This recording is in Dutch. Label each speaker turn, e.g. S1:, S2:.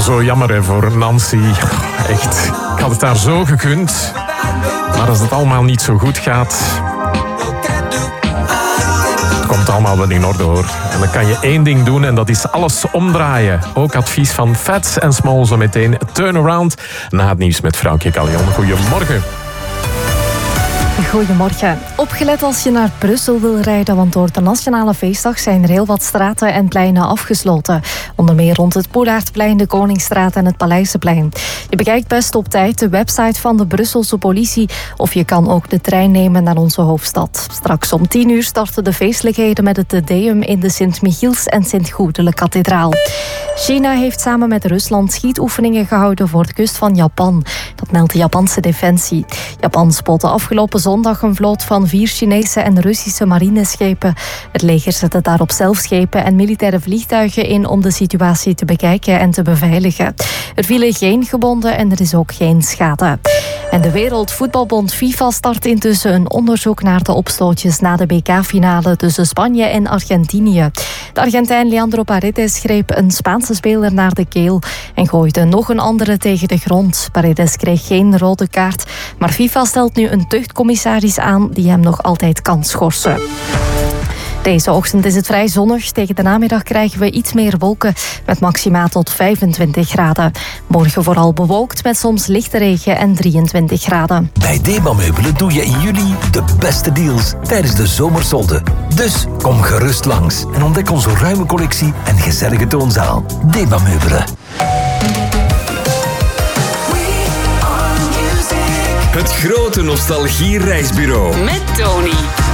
S1: zo jammer hè, voor Nancy. Echt, ik had het haar zo gegund. Maar als het allemaal niet zo goed gaat... Het komt allemaal wel in orde hoor. En dan kan je één ding doen en dat is alles omdraaien. Ook advies van Fats en Small zo meteen. Turnaround na het nieuws met Vrouwtje Callion. Goedemorgen.
S2: Goedemorgen. Opgelet als je naar Brussel wil rijden, want door de Nationale Feestdag zijn er heel wat straten en pleinen afgesloten. Onder meer rond het Poelaardplein, de Koningsstraat en het Paleizenplein. Je bekijkt best op tijd de website van de Brusselse politie of je kan ook de trein nemen naar onze hoofdstad. Straks om 10:00 starten de feestelijkheden met het Te Deum in de Sint-Michiels en Sint-Goedele-kathedraal. China heeft samen met Rusland schietoefeningen gehouden voor de kust van Japan. Dat meldt de Japanse defensie. Japan spotte afgelopen zondag een vloot van 4 Chinese en Russische marineschepen. Het leger zette daarop zelf schepen en militaire vliegtuigen in om de situatie te bekijken en te beveiligen. Er vielen geen gewonden en er is ook geen schade. En de Wereldvoetbalbond FIFA start intussen een onderzoek naar de opstootjes na de WK-finale tussen Spanje en Argentinië. De Argentijn Leandro Paredes greep een Spaanse speler naar de keel en gooide nog een andere tegen de grond. Paredes kreeg geen rode kaart, maar FIFA stelt nu een tuchtcommissaris aan die hem nog altijd kan schorsen. Deze ochtend is het vrij zonnig. Tegen de namiddag krijgen we iets meer wolken met maxima tot 25 graden. Morgen vooral bewolkt met soms lichte regen en 23 graden.
S3: Bij Deba Meubelen doe je in juli de beste deals tijdens de zomersolden. Dus kom gerust langs en ontdek onze ruime collectie en gezellige toonzaal. Deba Meubelen.
S4: Het grote nostalgie-reisbureau.
S5: Met Tony.